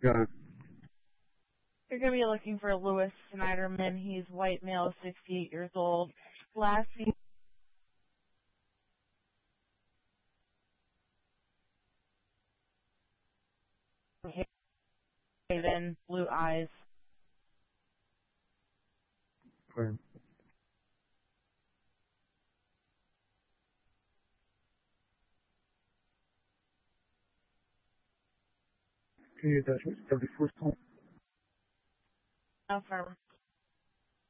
Got it. You're going to be looking for Lewis Snyderman. He's white male, 68 years old. Last name Hayden, blue eyes. Fine. Can you attach it? 31st home. Affirm.